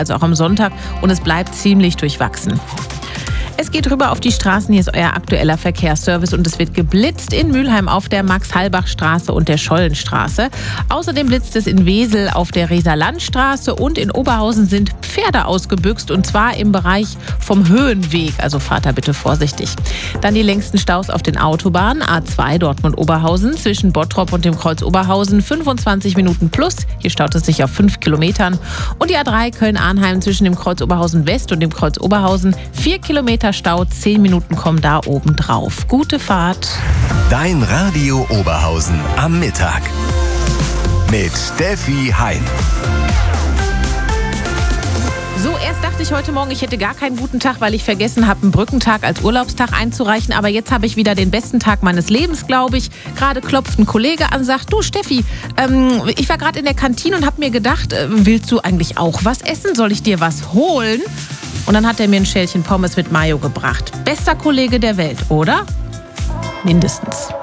also auch am Sonntag, und es bleibt ziemlich durchwachsen. Es geht rüber auf die Straßen, hier ist euer aktueller Verkehrsservice und es wird geblitzt in Mülheim auf der Max-Halbach-Straße und der Schollenstraße. Außerdem blitzt es in Wesel auf der Reser-Land-Straße und in Oberhausen sind Pferde ausgebüxt und zwar im Bereich vom Höhenweg, also fahrt da bitte vorsichtig. Dann die längsten Staus auf den Autobahnen, A2 Dortmund-Oberhausen zwischen Bottrop und dem Kreuz Oberhausen 25 Minuten plus, hier staut es sich auf 5 Kilometern und die A3 Köln-Arnheim zwischen dem Kreuz Oberhausen West und dem Kreuz Oberhausen 4 Kilometer Stau, 10 Minuten kommen da oben drauf. Gute Fahrt. Dein Radio Oberhausen am Mittag mit Steffi Hein. So, erst dachte ich heute Morgen, ich hätte gar keinen guten Tag, weil ich vergessen habe, einen Brückentag als Urlaubstag einzureichen. Aber jetzt habe ich wieder den besten Tag meines Lebens, glaube ich. Gerade klopft ein Kollege an, sagt, du Steffi, ich war gerade in der Kantine und habe mir gedacht, willst du eigentlich auch was essen? Soll ich dir was holen? Und dann hat er mir ein Schälchen Pommes mit Mayo gebracht. Bester Kollege der Welt, oder? Mindestens.